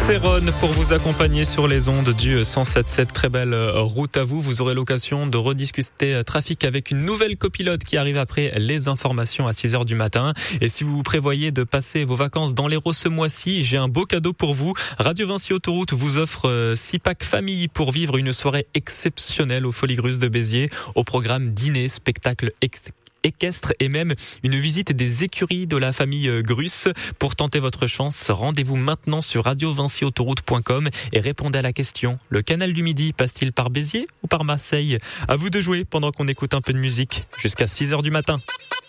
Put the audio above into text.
Céron pour vous accompagner sur les ondes du 107.7. Très belle route à vous. Vous aurez l'occasion de rediscuter trafic avec une nouvelle copilote qui arrive après les informations à 6h du matin. Et si vous prévoyez de passer vos vacances dans l'Hérault ce mois-ci, j'ai un beau cadeau pour vous. Radio Vinci Autoroute vous offre 6 packs famille pour vivre une soirée exceptionnelle aux Folies Grusses de Béziers. Au programme dîner, spectacle équestre et même une visite des écuries de la famille Gruss. Pour tenter votre chance, rendez-vous maintenant sur radiovinciautoroute.com et répondez à la question: le canal du Midi passe-t-il par Béziers ou par Marseille? À vous de jouer pendant qu'on écoute un peu de musique jusqu'à 6h du matin.